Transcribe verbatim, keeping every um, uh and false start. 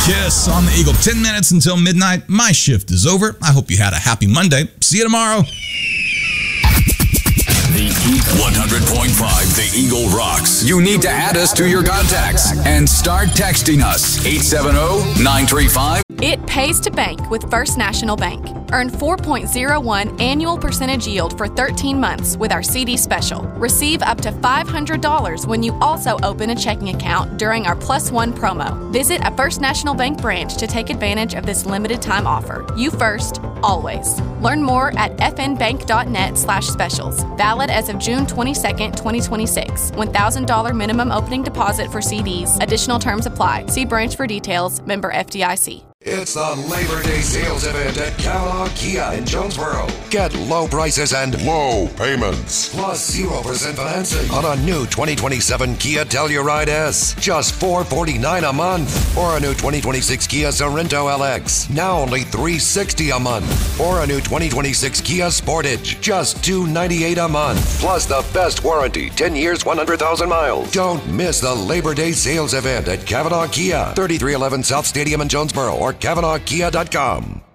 Kiss on the Eagle. ten minutes until midnight. My shift is over. I hope you had a happy Monday. See you tomorrow. one hundred point five The Eagle rocks. You need to add us to your contacts and start texting us. eight seven zero, nine three five. It pays to bank with First National Bank. Earn four point zero one annual percentage yield for thirteen months with our C D special. Receive up to five hundred dollars when you also open a checking account during our Plus One promo. Visit a First National Bank branch to take advantage of this limited time offer. You first, always. Learn more at fnbank.net slash specials. Valid as of June twenty-second, twenty twenty-six. one thousand dollars minimum opening deposit for C Ds. Additional terms apply. See branch for details. Member F D I C. It's the Labor Day sales event at Cavanaugh Kia in Jonesboro. Get low prices and low payments. Plus zero percent financing on a new twenty twenty-seven Kia Telluride S. Just four hundred forty-nine dollars a month. Or a new twenty twenty-six Kia Sorento L X. Now only three hundred sixty dollars a month. Or a new twenty twenty-six Kia Sportage. Just two hundred ninety-eight dollars a month. Plus the best warranty, ten years, one hundred thousand miles. Don't miss the Labor Day sales event at Cavanaugh Kia. thirty-three eleven South Stadium in Jonesboro or Cavanaugh Kia dot com.